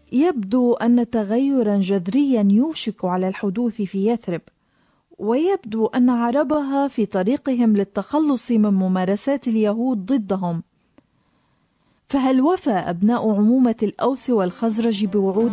يبدو أن تغيرا جذريا يوشك على الحدوث في يثرب، ويبدو أن عربها في طريقهم للتخلص من ممارسات اليهود ضدهم. فهل وفى أبناء عمومة الأوس والخزرج بوعود